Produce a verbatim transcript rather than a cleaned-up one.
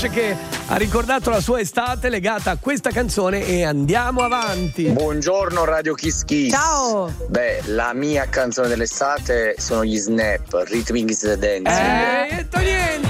che ha ricordato la sua estate legata a questa canzone e andiamo avanti. Buongiorno Radio Kiss Kiss. Ciao. Beh, la mia canzone dell'estate sono gli Snap, Rhythmic is the Dancing. Eh, detto niente.